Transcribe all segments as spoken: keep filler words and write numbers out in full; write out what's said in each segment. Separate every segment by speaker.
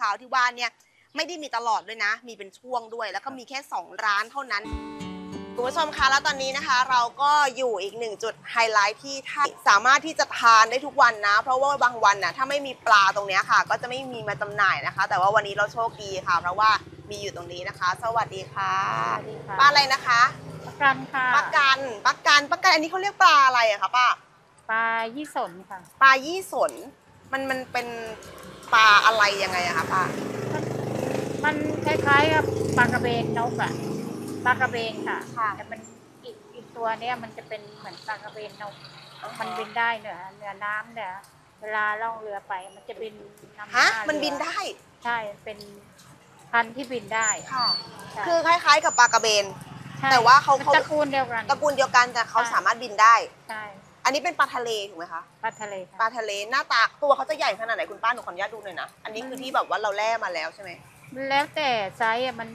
Speaker 1: ร้าวที่ว่าเนี่ยไม่ได้มีตลอดด้วยนะมีเป็นช่วงด้วยแล้วก็มีแค่สองร้านเท่านั้นคุณผู้ชมคะแล้วตอนนี้นะคะเราก็อยู่อีกหนึ่งจุดไฮไลท์ที่ถ้าสามารถที่จะทานได้ทุกวันนะเพราะว่าบางวันน่ะถ้าไม่มีปลาตรงนี้ค่ะก็จะไม่มีมาจำหน่ายนะคะแต่ว่าวันนี้เราโชคดีค่ะเพราะว่ามีอยู่ตรงนี้นะคะสวัสดีค่ะ
Speaker 2: สวัสดีค่ะ
Speaker 1: ป้าอะไรนะคะ
Speaker 2: ปลากันค่ะ
Speaker 1: ป้ากันป้ากันป้ากันอันนี้เขาเรียกปลาอะไรอะคะป้า
Speaker 2: ปลายี่สนค่ะ
Speaker 1: ปลายี่สนมันมันเป็นปลาอะไรยังไงอะคะป้า
Speaker 2: มันคล้ายๆกับปลากระเบนนกอะปลากระเบนค่ะแต่มันอีกอีกตัวเนี้ยมันจะเป็นเหมือนปลากระเบนนกมันบินได้เหนือเหนือน้ำเนี่ยเวลาล่องเรือไปมันจะบินนำหน้า
Speaker 1: ฮะมันบินได้
Speaker 2: ใช่เป็นพันธุ์ที่บินได้
Speaker 1: ค่ะคือคล้ายๆกับปลากระเบนแต่ว่าเขาเขา
Speaker 2: ตระกูลเดียวกัน
Speaker 1: ตระกูลเดียวกันแต่เขาสามารถบินได้
Speaker 2: ใช่
Speaker 1: อันนี้เป็นปลาทะเลถูกไหมคะ
Speaker 2: ปลาทะเล
Speaker 1: ปลาทะเลหน้าตาตัวเขาจะใหญ่ขนาดไหนคุณป้าหนูขออนุญาตดูหน่อยนะอันนี้คือที่แบบว่าเราแล่มาแล้วใช่ไหม
Speaker 2: แล้วแต่ไซส์มัน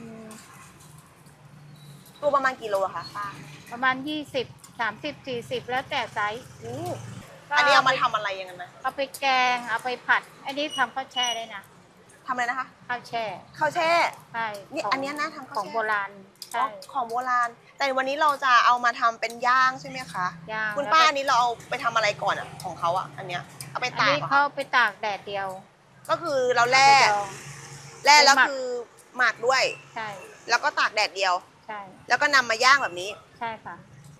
Speaker 1: ตัวประมาณกี่โลคะป้า
Speaker 2: ประมาณยี่สิบสามสิบสี่สิบแล้วแต่ไซส์
Speaker 1: อันนี้เอามาทำอะไรยังไงไหม
Speaker 2: เอาไปแกงเอาไปผัดอันนี้ทำข้าวแช่ได้นะ
Speaker 1: ทำอะไรนะคะ
Speaker 2: ข้าวแช่
Speaker 1: ข้าวแช่
Speaker 2: ใช่
Speaker 1: นี่อันนี้นะทำ
Speaker 2: ของโบราณใช่
Speaker 1: ของโบราณแต่วันนี้เราจะเอามาทำเป็นย่างใช่ไหมคะ
Speaker 2: ย่าง
Speaker 1: คุณป้าอันนี้เราเอาไปทำอะไรก่อนอ่ะของเขาอ่ะอันเนี้ยเอาไปตาก
Speaker 2: อันนี้เขาไปตากแดดเดียว
Speaker 1: ก็คือเราแล่แล่แล้วคือหมักด้วย
Speaker 2: ใช่
Speaker 1: แล้วก็ตากแดดเดียว
Speaker 2: ใช่
Speaker 1: แล้วก็นำมาย่างแบบนี้
Speaker 2: ใช่ค่ะ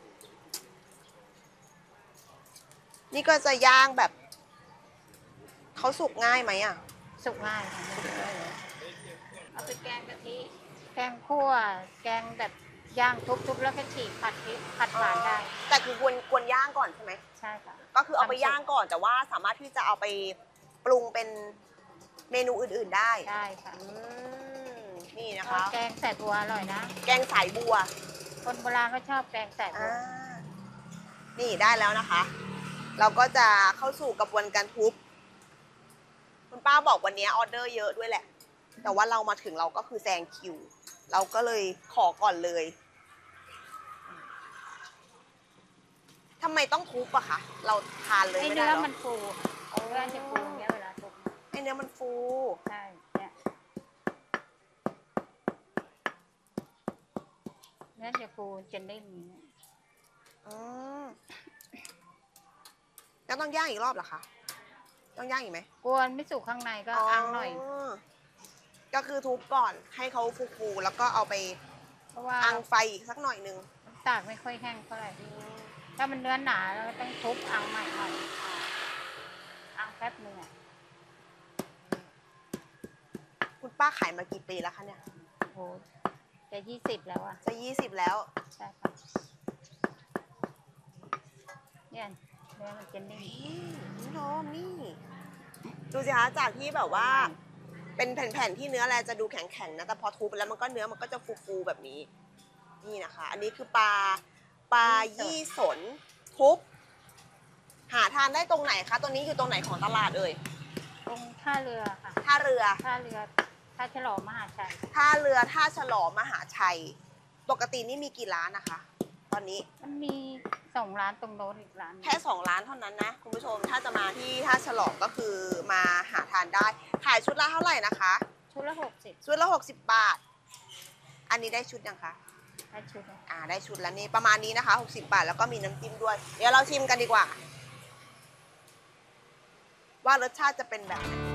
Speaker 1: นี่ก็จะย่างแบบเขาสุกง่ายไหมอ่ะ
Speaker 2: สุกง่ายค่ะเอาไปแกงกะทิแกงคั่วแกงแบบย่างทุบๆแล้วก็ฉีกผัดพริกผัดหวานได้
Speaker 1: แต่คือควรควรย่างก่อนใช่ไหม
Speaker 2: ใช่ค่ะ
Speaker 1: ก็คือเอาไปย่างก่อนแต่ว่าสามารถที่จะเอาไปปรุงเป็นเมนูอื่นๆได้
Speaker 2: ได้ค่ะ
Speaker 1: นี่นะคะ
Speaker 2: แกงใส่บัวอร่อยนะ
Speaker 1: แกงสายบัว
Speaker 2: คนโบราณก็ชอบแกงใส่บัว
Speaker 1: นี่ได้แล้วนะคะ เราก็จะเข้าสู่กระบวนการทุบคุณป้าบอกวันนี้ออเดอร์เยอะด้วยแหละแต่ว่าเรามาถึงเราก็คือแซงคิวเราก็เลยขอก่อนเลยทำไมต้องทุบอะคะเราทานเลยไม่ได้หรอ
Speaker 2: เนื้อมันฟูเนื้อจะฟูเนี้ยเวลาทุบ
Speaker 1: ไอเนื้อมันฟู
Speaker 2: ใช่เนี่ยเนื้อจะฟูจะนิ่ม
Speaker 1: อ๋อแล้วต้องย่างอีกรอบเหรอคะต้องย่างอีกไหม
Speaker 2: กวนไม่สุกข้างในก็อังหน่อย
Speaker 1: ก็คือทุบก่อนให้เขาฟูๆแล้วก็เอาไปอังไฟอีกสักหน่อยนึง
Speaker 2: ตากไม่ค่อยแห้งเท่าไหร่ถ้ามันเนื้อหนาเราก็ต้องทุบอังใหม่หน่อยอังแป๊บนึงอ่ะ
Speaker 1: คุณป้าขายมากี่ปีแล้วคะเนี่ย
Speaker 2: โอ้จะยี่สิบแล้วอ่ะ
Speaker 1: จะยี่สิบแล้ว
Speaker 2: ใช่ค่ะเนี่ยเนื้อมันจะนิ่ม
Speaker 1: นี่น้องนี่ดูสิคะจากที่แบบว่าเป็นแผ่นๆที่เนื้ออะไรจะดูแข็งๆนะแต่พอทุบไปแล้วมันก็เนื้อมันก็จะฟูๆแบบนี้นี่นะคะอันนี้คือปลาปลายี่สนทุบหาทานได้ตรงไหนคะตัวนี้อยู่ตรงไหนของตลาดเอ่ย
Speaker 2: ตรงท่าเรือค่ะ
Speaker 1: ท่าเรือ
Speaker 2: ท่าเรือท่าฉลองมหาชัย
Speaker 1: ท่าเรือท่าฉลองมหาชัยปกตินี่มีกี่ร้านนะคะตอนนี้
Speaker 2: มันมีสองร้านตรงโน้นอีกร้าน
Speaker 1: แค่สองร้านเท่านั้นนะคุณผู้ชมถ้าจะมาที่ท่าฉลองก็คือมาหาทานได้ขายชุดละเท่าไหร่นะคะ
Speaker 2: ชุดละหกสิบ
Speaker 1: ชุดละหกสิบบาทอันนี้ได้ชุดยังคะ
Speaker 2: ได้ชุด
Speaker 1: อ่าได้ชุดแล้วนี่ประมาณนี้นะคะหกสิบบาทแล้วก็มีน้ำจิ้มด้วยเดี๋ยวเราชิมกันดีกว่าว่ารสชาติจะเป็นแบบไหน